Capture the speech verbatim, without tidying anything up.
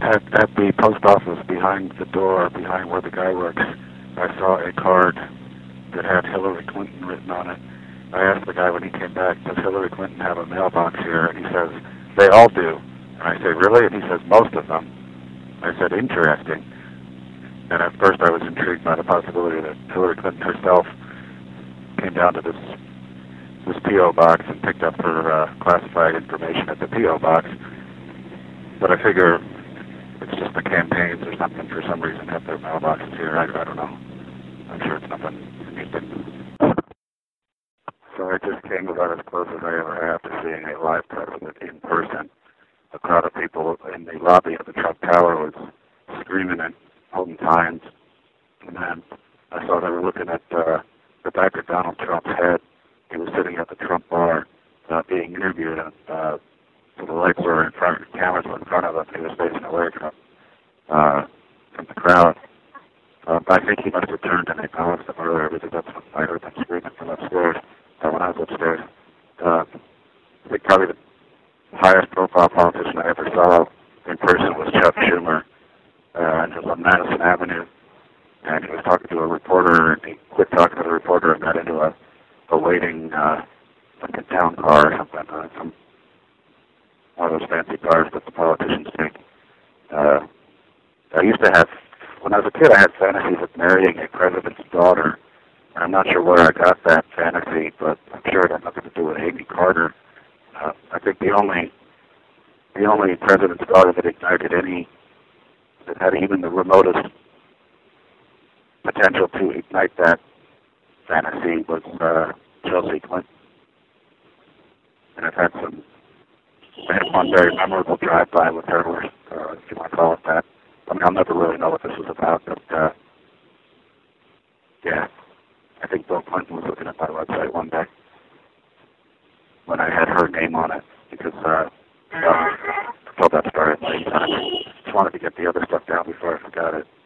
at, at the post office behind the door, behind where the guy works, I saw a card that had Hillary Clinton written on it. I asked the guy when he came back, does Hillary Clinton have a mailbox here? And he says, they all do. And I say, really? And he says, most of them. I said, interesting. And at first I was intrigued by the possibility that Hillary Clinton herself came down to this this P O box and picked up her uh, classified information at the P O box. But I figure it's just the campaigns or something for some reason have their mailboxes here. I, I don't know. I'm sure it's nothing interesting. So I just came about as close as I ever have to seeing a live president in person. A crowd of people in the lobby of the Trump Tower was screaming and holding signs. And then I saw they were looking at uh, the back of Donald Trump's head. He was sitting at the Trump bar uh, being interviewed. And, uh, so the lights were in front, the cameras were in front of him. He was facing away from, uh, from the crowd. Uh, I think he must have turned and acknowledged them earlier because that's when I heard them screaming from upstairs uh, when I was upstairs. Uh, I think probably the highest profile politician I ever saw in person was Chuck Schumer. Uh, and he was on Madison Avenue. And he was talking to a reporter, and he quit talking to the reporter and got into a, a waiting, uh, like a town car or something, uh, some one of those fancy cars that the politicians take. Uh, I used to have, when I was a kid, I had fantasies of marrying a president's daughter. And I'm not sure where I got that fantasy, but I'm sure it had nothing to do with Amy Carter. Uh, I think the only, the only president's daughter that ignited any, that had even the remotest potential to ignite that fantasy was uh, Chelsea Clinton. And I've had some, I had one very memorable drive-by with her, or, uh, if you want to call it that. I mean, I'll never really know what this was about, but uh, yeah, I think Bill Clinton was looking at my website one day when I had her name on it, because uh, well, I told that story at the same time. I just wanted to get the other stuff down before I forgot it.